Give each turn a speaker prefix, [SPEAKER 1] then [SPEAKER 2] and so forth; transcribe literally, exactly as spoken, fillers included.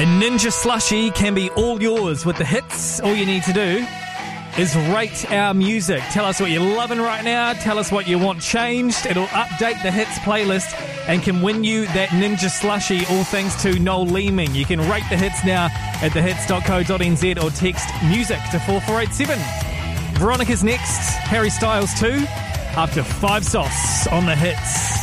[SPEAKER 1] A Ninja Slushie can be all yours with the hits. All you need to do is rate our music. Tell us what you're loving right now. Tell us what you want changed. It'll update the hits playlist and can win you that Ninja Slushie, all thanks to Noel Leeming. You can rate the hits now at the hits dot co dot n z or text music to four four eight seven. Veronica's next. Harry Styles too. After five sauce on the hits.